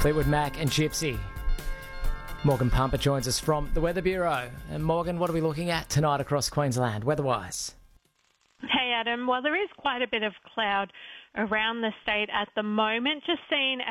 Fleetwood Mac and Gypsy. Morgan Pumper joins us from the Weather Bureau. And Morgan, what are we looking at tonight across Queensland, weather-wise? Hey, Adam. Well, there is quite a bit of cloud around the state at the moment. Just seeing